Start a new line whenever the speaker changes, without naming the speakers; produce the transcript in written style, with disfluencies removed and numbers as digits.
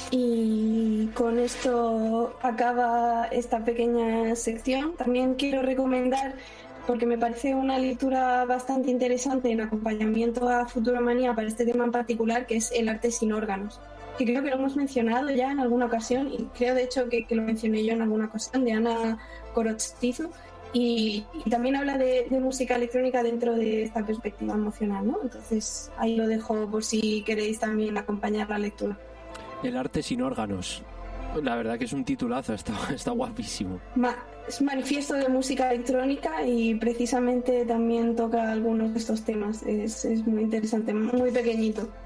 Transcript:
Y con esto acaba esta pequeña sección. También quiero recomendar, porque me parece una lectura bastante interesante en acompañamiento a Futuromanía para este tema en particular, que es El arte sin órganos, que creo que lo hemos mencionado ya en alguna ocasión, y creo de hecho que lo mencioné yo en alguna ocasión, de Ana Korostizu, y también habla de música electrónica dentro de esta perspectiva emocional, ¿no? Entonces ahí lo dejo por si queréis también acompañar la lectura.
El arte sin órganos. La verdad que es un titulazo, está guapísimo.
Es manifiesto de música electrónica y precisamente también toca algunos de estos temas. Es muy interesante, muy pequeñito.